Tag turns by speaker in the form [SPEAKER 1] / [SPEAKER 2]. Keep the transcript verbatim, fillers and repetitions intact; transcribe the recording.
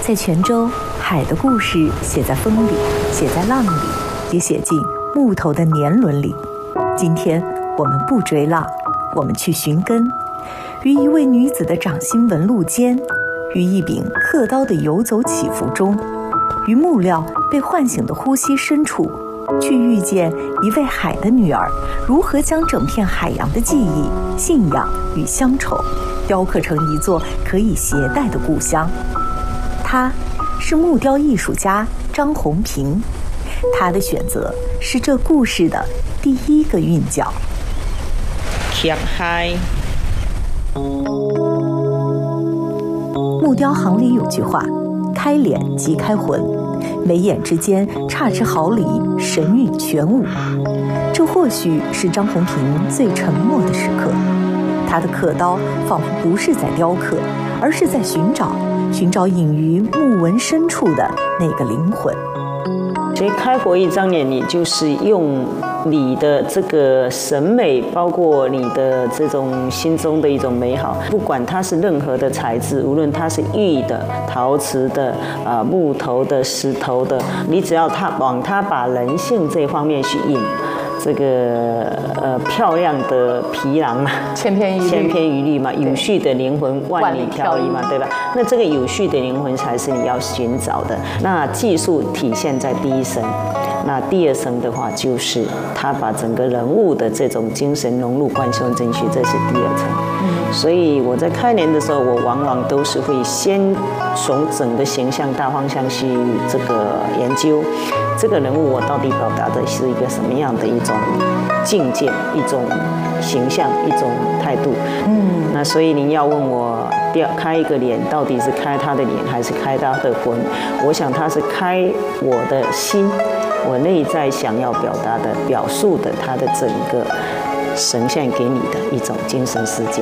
[SPEAKER 1] 在泉州，海的故事写在风里，写在浪里，也写进木头的年轮里。今天我们不追浪，我们去寻根，于一位女子的掌心纹路间，于一柄刻刀的游走起伏中，于木料被唤醒的呼吸深处，去遇见一位海的女儿如何将整片海洋的记忆、信仰与乡愁雕刻成一座可以携带的故乡。她是木雕艺术家张红平，她的选择是这故事的第一个韵脚。
[SPEAKER 2] 揭开。
[SPEAKER 1] 木雕行里有句话，开脸即开魂，眉眼之间差之毫厘，神韵全无。这或许是张红平最沉默的时刻，他的刻刀仿佛不是在雕刻，而是在寻找寻找隐于木纹深处的那个灵魂。
[SPEAKER 2] 所以开活一张脸，你就是用你的这个审美，包括你的这种心中的一种美好，不管它是任何的材质，无论它是玉的、陶瓷的、啊、呃、木头的、石头的，你只要它往它把人性这方面去引。这个呃漂亮的皮囊嘛，
[SPEAKER 3] 千篇一律，
[SPEAKER 2] 千篇一律嘛，有序的灵魂万里挑一嘛，对吧？那这个有序的灵魂才是你要寻找的。那技术体现在第一层，那第二层的话就是他把整个人物的这种精神融入贯穿进去，这是第二层。嗯，所以我在开年的时候，我往往都是会先从整个形象大方向去这个研究，这个人物我到底表达的是一个什么样的一种境界、一种形象、一种态度。嗯，那所以您要问我开一个脸到底是开他的脸还是开他的魂，我想他是开我的心，我内在想要表达的、表述的他的整个呈现给你的一种精神世界。